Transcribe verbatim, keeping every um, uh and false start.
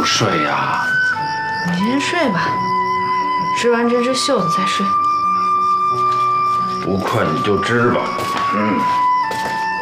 睡呀？ 你先睡吧，织完这只袖子再睡。 不困你就织吧。嗯。